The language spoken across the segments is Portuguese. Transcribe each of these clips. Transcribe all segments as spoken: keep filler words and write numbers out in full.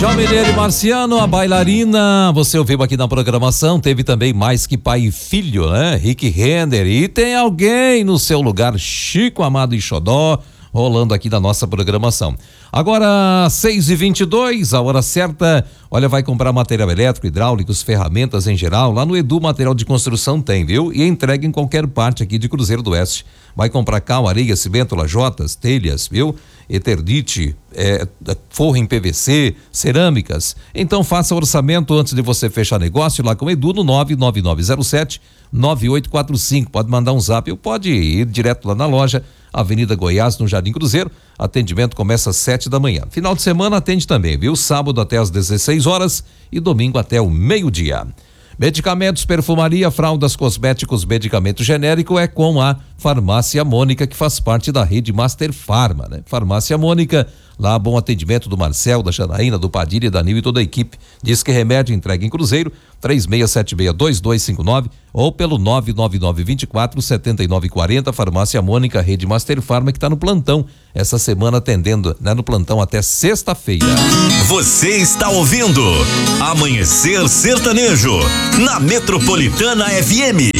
João Mineiro e Marciano, a bailarina, você ouviu aqui na programação, teve também Mais Que Pai e Filho, né? Rick Renner, e tem alguém no seu lugar, Chico Amado e Xodó, rolando aqui na nossa programação. Agora, seis e vinte e dois, a hora certa. Olha, vai comprar material elétrico, hidráulicos, ferramentas em geral. Lá no Edu Material de Construção tem, viu? E entrega em qualquer parte aqui de Cruzeiro do Oeste. Vai comprar cal, areia, cimento, lajotas, telhas, viu? Eterdite, é, forro em P V C, cerâmicas. Então faça orçamento antes de você fechar negócio lá com o Edu no nove nove nove zero sete nove oito quatro cinco. Pode mandar um zap ou pode ir direto lá na loja, Avenida Goiás, no Jardim Cruzeiro. Atendimento começa às sete da manhã. Final de semana atende também, viu? Sábado até às dezesseis horas e domingo até o meio-dia. Medicamentos, perfumaria, fraldas, cosméticos, medicamento genérico é com a Farmácia Mônica, que faz parte da rede Master Farma, né? Farmácia Mônica, lá bom atendimento do Marcel, da Janaína, do Padilha, da Nil e toda a equipe. Diz que remédio entrega em Cruzeiro, três seis sete seis dois dois cinco nove ou pelo nove nove nove dois quatro sete nove quatro zero. Farmácia Mônica, rede Master Farma, que está no plantão essa semana, atendendo, né, no plantão até sexta-feira. Você está ouvindo Amanhecer Sertanejo na Metropolitana F M.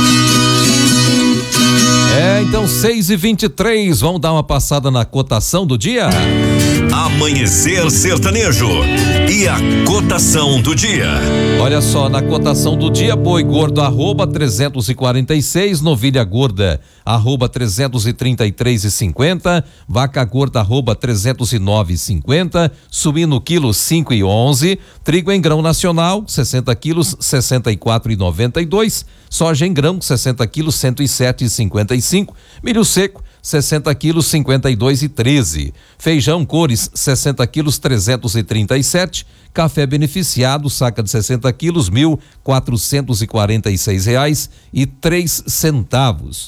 É, então seis e vinte e três, vamos dar uma passada na cotação do dia? Amanhecer Sertanejo e a cotação do dia. Olha só, na cotação do dia, boi gordo arroba trezentos e quarenta e seis, novilha gorda arroba trezentos e trinta e três e cinquenta, vaca gorda arroba trezentos e nove e cinquenta, suíno quilo cinco e onze, trigo em grão nacional sessenta quilos sessenta e quatro e noventa e dois, soja em grão sessenta quilos cento e sete e cinquenta e cinco, milho seco sessenta quilos cinquenta e dois e treze, feijão cores sessenta quilos trezentos e trinta e sete, café beneficiado saca de sessenta quilos mil quatrocentos e quarenta e seis reais e três centavos.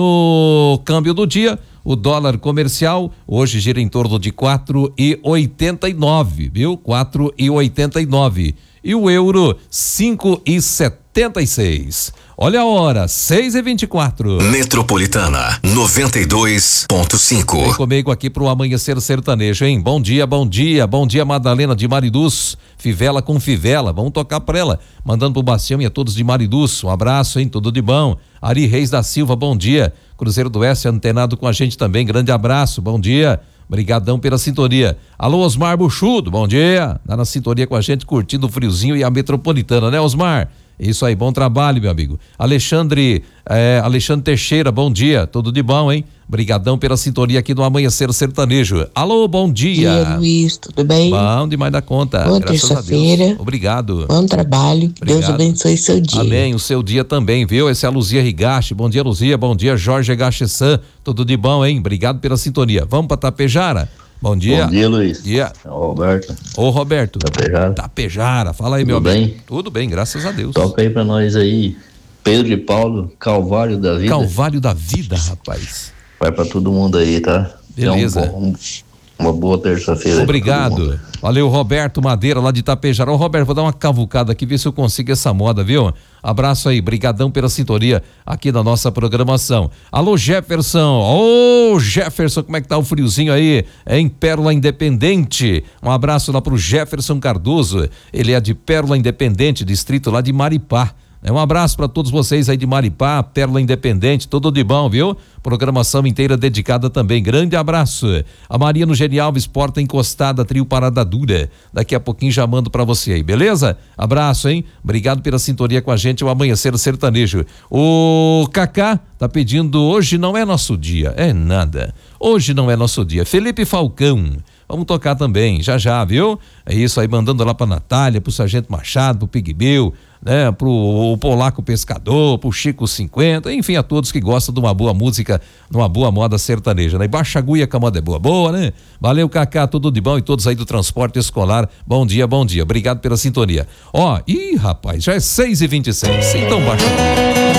No câmbio do dia, o dólar comercial hoje gira em torno de quatro e oitenta e nove, viu? quatro e oitenta e nove. E o euro cinco e setenta e seis. Olha a hora, seis e vinte e quatro. Metropolitana noventa e dois ponto cinco. Vem comigo aqui pro Amanhecer Sertanejo, hein? Bom dia, bom dia, bom dia, Madalena de Mariduz, Fivela com Fivela, vamos tocar pra ela, mandando pro Bastião e a todos de Mariduz, um abraço, hein? Tudo de bom. Ari Reis da Silva, bom dia. Cruzeiro do Oeste antenado com a gente também, grande abraço, bom dia. Brigadão pela sintonia. Alô, Osmar Buchudo, bom dia. Tá na sintonia com a gente, curtindo o friozinho e a Metropolitana, né, Osmar? Isso aí, bom trabalho, meu amigo. Alexandre, é, Alexandre Teixeira, bom dia, tudo de bom, hein? Brigadão pela sintonia aqui do Amanhecer Sertanejo. Alô, bom dia. Bom dia, Luiz, tudo bem? Bom demais da conta. Boa graças a Deus. terça-feira. Obrigado. Bom trabalho, Obrigado. Deus abençoe seu dia. Amém, o seu dia também, viu? Esse é a Luzia Rigache, bom dia, Luzia, bom dia, Jorge Gache-san, tudo de bom, hein? Obrigado pela sintonia. Vamos pra Tapejara? Bom dia. Bom dia, Luiz. Dia. É o Roberto. Ô, Roberto. Tapejara. Tapejara, fala aí, Tudo meu bem? amigo. Tudo bem, graças a Deus. Toca aí pra nós aí, Pedro e Paulo, Calvário da Vida. Calvário da Vida, rapaz. Vai pra todo mundo aí, tá? Beleza. Então, um, uma boa terça-feira. Obrigado. Valeu, Roberto Madeira, lá de Tapejara. Ô, Roberto, vou dar uma cavucada aqui, ver se eu consigo essa moda, viu? Abraço aí, brigadão pela sintonia aqui da nossa programação. Alô, Jefferson. Ô, Jefferson, como é que tá o friozinho aí? É em Pérola Independente. Um abraço lá pro Jefferson Cardoso. Ele é de Pérola Independente, distrito lá de Maripá. É um abraço para todos vocês aí de Maripá, Pérola Independente, tudo de bom, viu? Programação inteira dedicada também. Grande abraço. A Maria no Genialves, porta encostada, trio Parada Dura. Daqui a pouquinho já mando para você aí, beleza? Abraço, hein? Obrigado pela sintonia com a gente, o Amanhecer Sertanejo. O Cacá tá pedindo, hoje não é nosso dia. É nada. Hoje não é nosso dia. Felipe Falcão. Vamos tocar também, já já, viu? É isso aí, mandando lá pra Natália, pro Sargento Machado, pro Pigmeu, né? Pro o Polaco Pescador, pro Chico cinquenta, enfim, a todos que gostam de uma boa música, de uma boa moda sertaneja, né? E Baixa Agulha, que a moda é boa, boa, né? Valeu, Cacá, tudo de bom, e todos aí do transporte escolar, bom dia, bom dia, obrigado pela sintonia. Ó, ih, rapaz, já é seis e vinte e seis, então baixa.